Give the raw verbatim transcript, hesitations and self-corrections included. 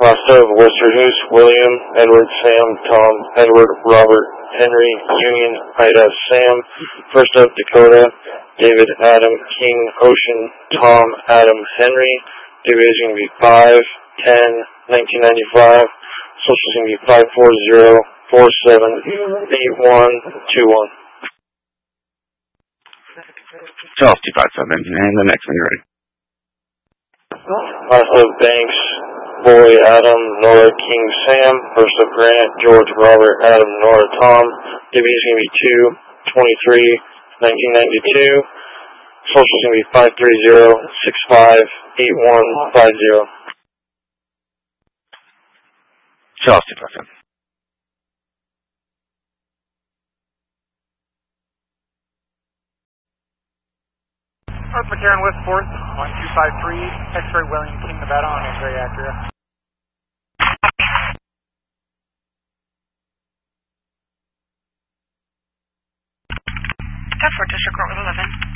Rostov, Western Hoos, William, Edward, Sam, Tom, Edward, Robert, Henry, Union, Ida, Sam. First up, Dakota, David, Adam, King, Ocean, Tom, Adam, Henry. Division going to be five ten nineteen ninety-five. Social is going to be five four zero four seven eight one two one. Charles two five seven, and the next one you're ready. Last up, Banks, Boy, Adam, Nora, King, Sam. First up, Grant, George, Robert, Adam, Nora, Tom. Division is going to be two twenty-three nineteen ninety-two. Social is going to be five three zero six five eight one five zero. Charles two five seven. North McCarran, West fourth, one two five three, X-ray William King, Nevada, on X-ray Acura. That's for District Court with eleven.